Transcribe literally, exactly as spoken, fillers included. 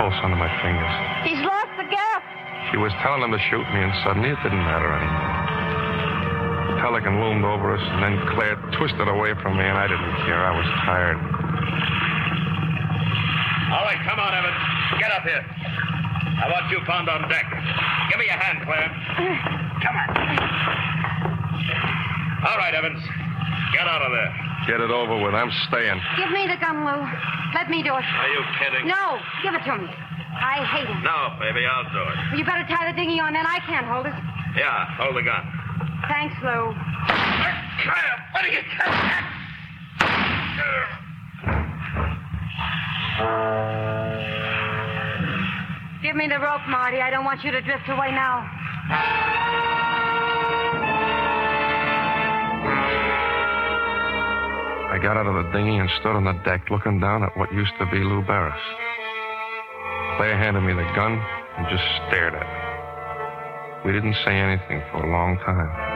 pulse under my fingers. He's lost the gas. She was telling him to shoot me, and suddenly it didn't matter anymore. The Pelican loomed over us, and then Claire twisted away from me, and I didn't care. I was tired. All right, come on, Evans. Get up here. I want you found on deck. Give me a hand, Claire. Come on. All right, Evans. Get out of there. Get it over with. I'm staying. Give me the gun, Lou. Let me do it. Are you kidding? No, give it to me. I hate him. No, baby, I'll do it. You better tie the dinghy on, then I can't hold it. Yeah, hold the gun. Thanks, Lou. Claire, what are you doing? Give me the rope, Marty. I don't want you to drift away now. I got out of the dinghy and stood on the deck looking down at what used to be Lou Barris. Claire handed me the gun and just stared at me. We didn't say anything for a long time.